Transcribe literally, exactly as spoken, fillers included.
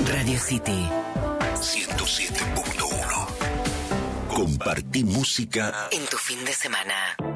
Radio City ciento siete punto uno. Compartí música en tu fin de semana.